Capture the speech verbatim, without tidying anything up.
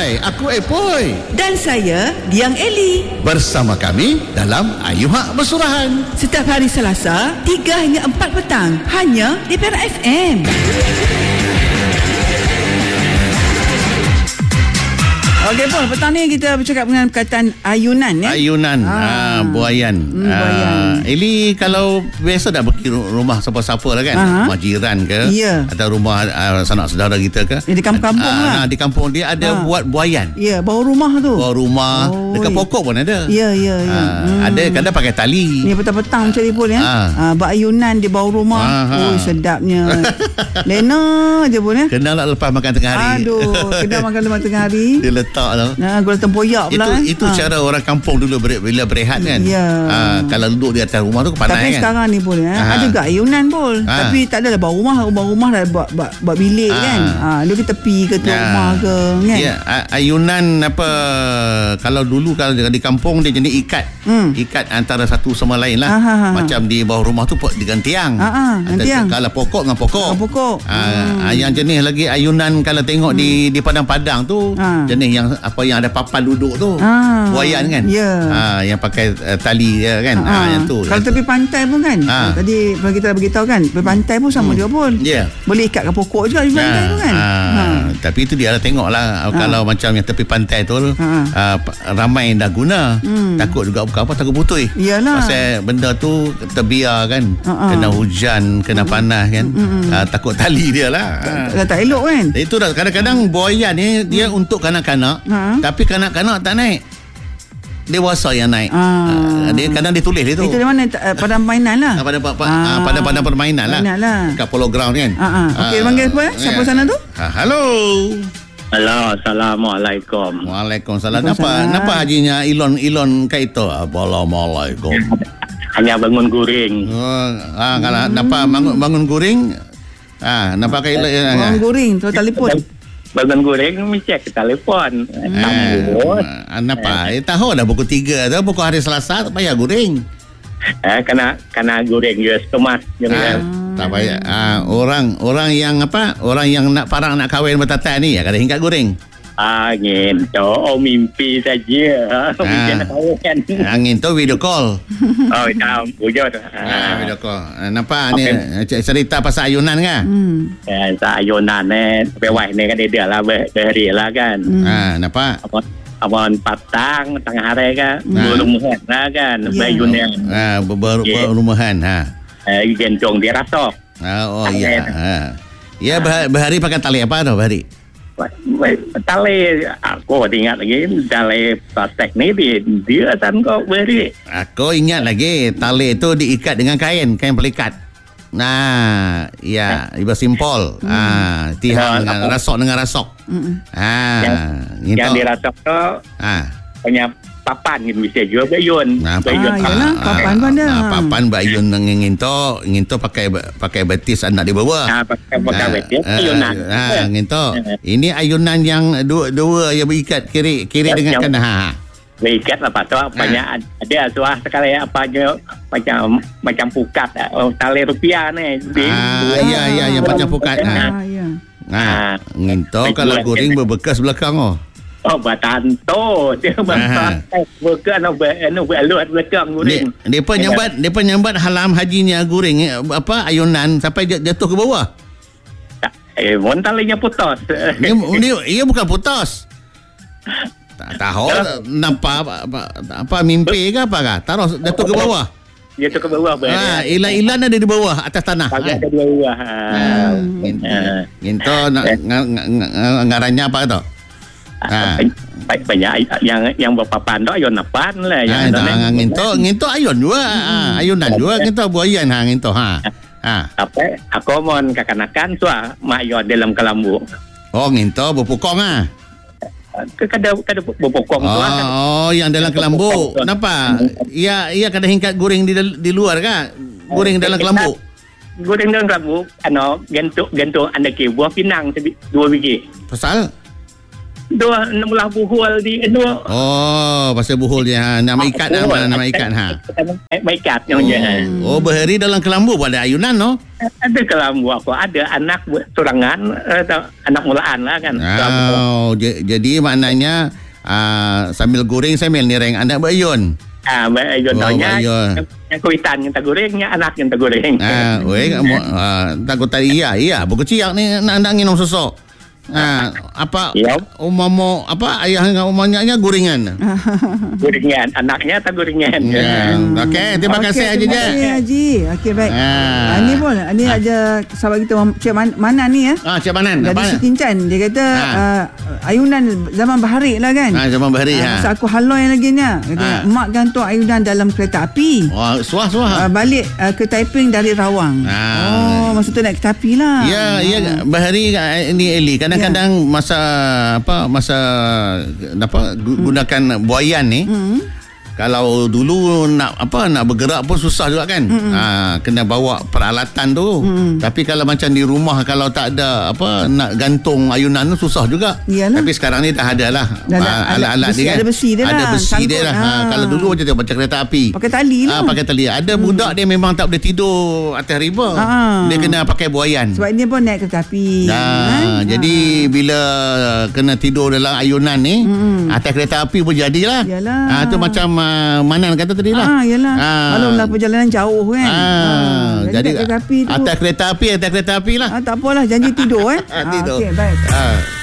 Hai, aku Epoi. Dan saya, Diang Eli. Bersama kami dalam Ayuhak Bersurahan. Setiap hari Selasa, tiga hingga empat petang. Hanya di Perak F M. Okey, Paul, petang ni kita bercakap dengan perkataan ayunan ya. Ayunan, ha. ha, buayan. Hmm, buayan. Ha, Eli kalau biasa dah pergi rumah siapa-siapa lah kan, Aha. rumah jiran ke, ya. atau rumah uh, sanak saudara kita ke, ya, di kampung-kampung uh, lah. Nah, di kampung dia ada ha. buat buayan. Ya, bawah rumah tu. Bawah rumah, oh, dekat ya. pokok pun ada. Ya, ya, ya. Ha, hmm. Ada kadang pakai tali. Ni petang-petang macam ni pun ya. Ha. Ha, buat ayunan di bawah rumah. Oh, sedapnya. Lena je pun ya. Kenal lah lepas makan tengah hari. Aduh, kena makan lepas tengah hari. Dia letak tu. Nah, gula tempoyak pula itu, kan. Itu ha. cara orang kampung dulu ber, bila berehat kan. Ya. Ha, kalau duduk di atas rumah tu panas kan. Tapi sekarang ni pun ya, ha. ada juga ayunan pun. Ha. Tapi tak adalah bawah rumah. Bawah rumah dah buat, buat, buat bilik ha. kan. Ha, dia ke tepi ke tu ya. rumah ke kan. Ya, ayunan apa, kalau dulu kalau di kampung dia jenis ikat. Hmm. Ikat antara satu sama lain lah. Ha, ha, ha. Macam di bawah rumah tu dengan tiang. Ha, ha, tiang. Kalau pokok dengan pokok. Dengan pokok. Ha, hmm. Yang jenis lagi ayunan kalau tengok hmm. di di padang-padang tu ha. jenis yang apa yang ada papan duduk tu. Ha. Buayan kan. Ya. Ha, yang pakai uh, tali ya, kan. Ha. Ha, yang tu. Kalau tepi pantai pun kan. Ha. Tadi kita dah beritahu kan, tepi pantai pun sama hmm. juga pun. Yeah. Boleh ikat ke pokok juga di pantai ha. tu kan. Ha. Ha. Tapi itu dia lah tengoklah ha. kalau macam yang tepi pantai tu ha. uh, ramai dah guna. Hmm. Takut juga bukan apa, takut putus. Iyalah. Pasal benda tu terbiar kan. Ha. Kena hujan, kena hmm. panas kan. Hmm. Uh, takut tali dia lah. Dah tak elok kan. Itu dah kadang-kadang buayan ni dia hmm. untuk kanak-kanak. Ha. Tapi kanak-kanak tak naik. Dewasa yang naik. Ah. Uh, dia kadang dia tulis dia tu. Itu di mana? Uh, padang permainan lah. Pada pa, pa, ah. pada pada permainan lah. lah. Kat Polo Ground kan. Ah, ah. Okey, panggil apa? Ya? Siapa sana tu? Ah, halo. Halo, Assalamualaikum. Waalaikumsalam. Napa napa hajinya Elon Elon kaito? Assalamualaikum. Hanya bangun guring. Oh, ah kalau hmm. napa bangun bangun guring? Ah, napa kai bangun guring tu telefon. Bangun goreng cek telefon. Eh, kenapa? Eh, tahu dah pukul tiga tu, pukul hari Selasa tak payah goreng. Eh, kena kena goreng je kemas ah, tak payah. Ah, orang orang yang apa? Orang yang nak parang nak kahwin bertatan ni ya kada hingga goreng. Angin tu oh, mimpi saja. Mimpi nak kahwin. Angin tu video call. Oh, tahu wujud. Ah, video call. Nampak okay. Ni cerita pasal ayunan kan? Hmm. Eh, pasal ayunan ni, pewai ni kan dia lah berhari lah kan. Hmm. Ah, nampak? Abang patang tengah hari kan, nah. Berumahan lah kan, yeah. Bayunan. Ah, ber berumahan ha. Eh, gentong dia rasok. Ah, oh iya. Ha. Ya berhari pakai tali apa tu berhari? Tali aku ingat lagi tali plastik ni dia dia kan kau beri. Aku ingat lagi tali itu diikat dengan kain kain pelikat. Nah, ya, ibu simpol. Hmm. Ah, tihang dengan rasok dengan rasok. Hmm. Ah, yang, yang dirasok tu ah punya papan gitu bisa juga bayun. Nah, bayun. Ah, yalah, papan pun ada. Ah, papan bayun ngingin to, ngingin to pakai pakai betis anak di bawah. Ah, pakai pakai betis ayunan. Ah, ngingin to. Ini ayunan yang dua dua yang berikat kiri kiri dengan kanan. Ha. Berikat apa tu banyak ha. Ada suah sekali apa je macam macam pukat oh, tali rupiah ni. Ah, ya ya yang macam pukat. Ah, ya. Nah, ngingin to kalau goreng berbekas belakang oh. Oh, batan tu dia batan bukan no no belut belakang guring. Depa nyambat depa nyambat halam hajinya guring apa ayunan sampai jatuh ke bawah. Eh, mon talinya putus. Ni ni ia bukan putus. Tak tahu nampak apa, apa, apa mimpi ke apa kah? Taruh jatuh ke bawah. Jatuh ke bawah. Ah, ilan-ilan ada di bawah atas tanah. Ada di bawah. Ha. Ginto ngarannya apa tu? Ah, banyak yang yang berpapan tu ayun napan lah yang ada nginto nginto ayun juga ayunan juga kita buayan ha nginto ha ha apa aku mon kakanakan tua mayon dalam kelambu oh nginto berpokong ah kada kada berpokong tua oh, oh yang dalam kelambu kenapa ia ia kada hingkat goreng di di luar kah goreng dalam kelambu goreng dalam kelambu ano gentuk gentuk anda ke buah pinang dua biji pasal dua mula buhul di dua. Oh, pasal buhul dia. Ha. Nama ikat nama, nama ikat ha. Nama ikat namanya. Oh, berhari dalam kelambu pun ada ayunan no? Ada kelambu aku, ada anak sorangan, anak mulaan lah kan. Oh, j- jadi maknanya uh, sambil goreng sambil nireng anak berayun. Ah, berayun Oh, nya. berayun. Yang kuitan yang tak gorengnya anak yang tak goreng. Ah, weh kamu ah, takut tadi iya iya berkeciak ni nak nak nginum susu. Ah, apa Ya. umamo apa ayah dengan umanya gorengan. Gorengan, anaknya tak gorengan. Ya. Okey, terima kasih Haji Terima Jack. kasih Haji. Okey baik. Ah. Ah, ni pun ni Ah. ada sahabat kita Cik Man, Manan ni ya. Ah, Cik Manan. Dari Apa? Setincan. Dia kata Ah. uh, ayunan zaman baharik lah kan. Ah, zaman bahari Ah, masa ha. aku haloi lagi ni. Kata Ah. mak gantung ayunan dalam kereta api. Wah, suah-suah. Uh, balik uh, ke Taiping dari Rawang. Ah. Oh, masa tu naik kereta api lah. Ya, ya bahari eh, ni Eli kadang-kadang Ya. masa apa masa apa gu- gunakan buayan ni. Hmm. Kalau dulu nak apa nak bergerak pun susah juga kan. Mm-mm. Ha, kena bawa peralatan tu. Mm-mm. Tapi kalau macam di rumah kalau tak ada apa nak gantung ayunan tu susah juga. Iyalah. Tapi sekarang ni dah ada lah. Dah ada- Ah, alat-alat besi- dia kan. ada besi dia Ada lah, besi sangkut. dia lah. Ha, Ah. kalau dulu macam tu macam kereta api. Pakai tali lah. Ah, pakai tali. Ada budak dia memang tak boleh tidur atas riba. Ah. Dia kena pakai buayan. Sebab dia pun naik kereta api. Nah, kan? jadi bila kena tidur dalam ayunan ni, Mm-mm. atas kereta api pun jadilah. Yalah. Ah, tu macam uh, Manan kata tadi lah. Ah, yalah. Ah. Kalau lah perjalanan jauh kan. Ah, jadi naik kereta api tu. atas kereta api, atas kereta api lah. Ah, tak apalah, janji tidur eh. Tidur. Okey, baik. Ah.